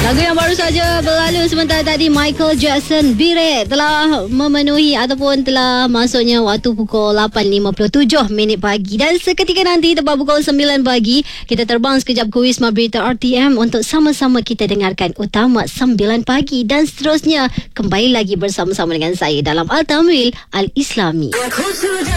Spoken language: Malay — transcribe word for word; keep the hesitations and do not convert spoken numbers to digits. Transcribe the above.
Lagu yang baru saja berlalu sebentar tadi, Michael Jackson, Beat It, telah memenuhi ataupun telah masuknya waktu pukul lapan lima puluh tujuh minit pagi. Dan seketika nanti tepat pukul sembilan pagi, kita terbang sekejap ke Wisma Berita R T M untuk sama-sama kita dengarkan Utama sembilan pagi. Dan seterusnya kembali lagi bersama-sama dengan saya dalam Al-Tamil Al-Islami.